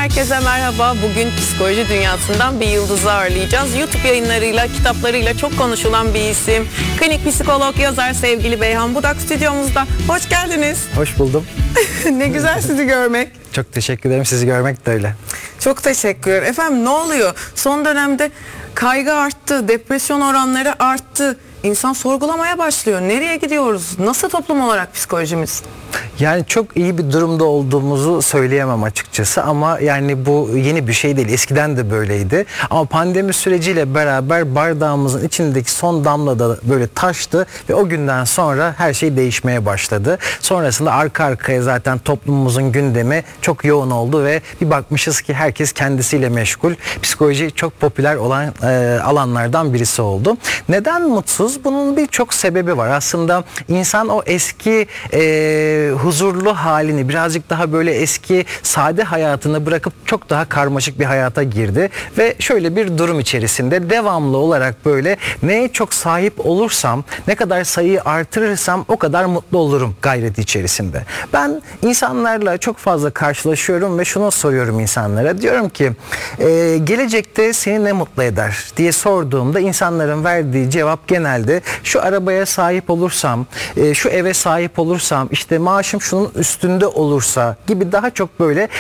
herkese merhaba. Bugün psikoloji dünyasından bir yıldızı ağırlayacağız. YouTube yayınlarıyla, kitaplarıyla çok konuşulan bir isim. Klinik psikolog, yazar sevgili Beyhan Budak stüdyomuzda. Hoş geldiniz. Hoş buldum. Ne güzel sizi görmek. Çok teşekkür ederim. Sizi görmek de öyle. Çok teşekkür. Efendim ne oluyor? Son dönemde kaygı arttı, depresyon oranları arttı. İnsan sorgulamaya başlıyor. Nereye gidiyoruz? Nasıl toplum olarak psikolojimiz? Yani çok iyi bir durumda olduğumuzu söyleyemem açıkçası ama yani bu yeni bir şey değil. Eskiden de böyleydi. Ama pandemi süreciyle beraber bardağımızın içindeki son damla da böyle taştı ve o günden sonra her şey değişmeye başladı. Sonrasında arka arkaya zaten toplumumuzun gündemi çok yoğun oldu ve bir bakmışız ki herkes kendisiyle meşgul. Psikoloji çok popüler olan alanlardan birisi oldu. Neden mutsuz? Bunun birçok sebebi var. Aslında insan o eski huzurlu halini, birazcık daha böyle eski sade hayatını bırakıp çok daha karmaşık bir hayata girdi ve şöyle bir durum içerisinde devamlı olarak böyle neye çok sahip olursam, ne kadar sayıyı artırırsam o kadar mutlu olurum gayreti içerisinde. Ben insanlarla çok fazla karşılaşıyorum ve şunu soruyorum insanlara. Diyorum ki gelecekte seni ne mutlu eder diye sorduğumda insanların verdiği cevap genelde şu arabaya sahip olursam, şu eve sahip olursam, işte maaşım şunun üstünde olursa gibi daha çok böyle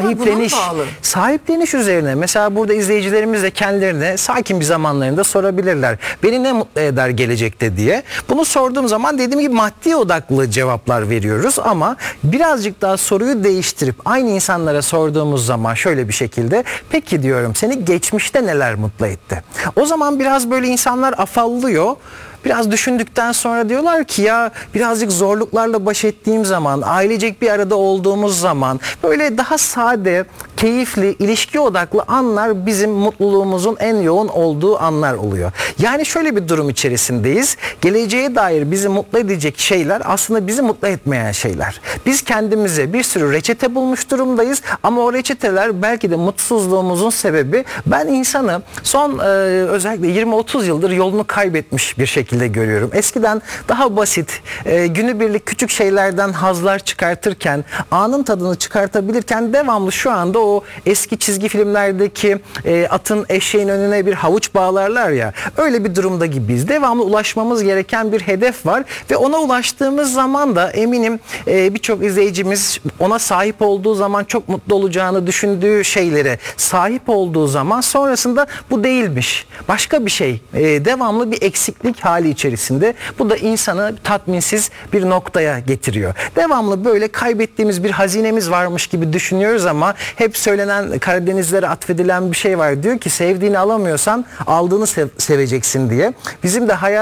sahipleniş üzerine. Mesela burada izleyicilerimiz de kendilerine sakin bir zamanlarında sorabilirler. Beni ne mutlu eder gelecekte diye. Bunu sorduğum zaman dediğim gibi maddi odaklı cevaplar veriyoruz ama birazcık daha soruyu değiştirip aynı insanlara sorduğumuz zaman şöyle bir şekilde, peki diyorum, seni geçmişte neler mutlu etti? O zaman biraz böyle insanlar afallıyor. Biraz düşündükten sonra diyorlar ki ya birazcık zorluklarla baş ettiğim zaman, ailecek bir arada olduğumuz zaman böyle daha sade, keyifli, ilişki odaklı anlar bizim mutluluğumuzun en yoğun olduğu anlar oluyor. Yani şöyle bir durum içerisindeyiz. Geleceğe dair bizi mutlu edecek şeyler aslında bizi mutlu etmeyen şeyler. Biz kendimize bir sürü reçete bulmuş durumdayız ama o reçeteler belki de mutsuzluğumuzun sebebi. Ben insanı son özellikle 20-30 yıldır yolunu kaybetmiş bir şekilde görüyorum. Eskiden daha basit, günübirlik küçük şeylerden hazlar çıkartırken, anın tadını çıkartabilirken devamlı şu anda o eski çizgi filmlerdeki atın eşeğin önüne bir havuç bağlarlar ya, öyle bir durumda gibiyiz. Devamlı ulaşmamız gereken bir hedef var ve ona ulaştığımız zaman da eminim birçok izleyicimiz ona sahip olduğu zaman çok mutlu olacağını düşündüğü şeylere sahip olduğu zaman sonrasında bu değilmiş. Başka bir şey. Devamlı bir eksiklik hali içerisinde. Bu da insanı tatminsiz bir noktaya getiriyor. Devamlı böyle kaybettiğimiz bir hazinemiz varmış gibi düşünüyoruz ama hep söylenen, Karadenizlere atfedilen bir şey var. Diyor ki sevdiğini alamıyorsan aldığını seveceksin diye. Bizim de hayat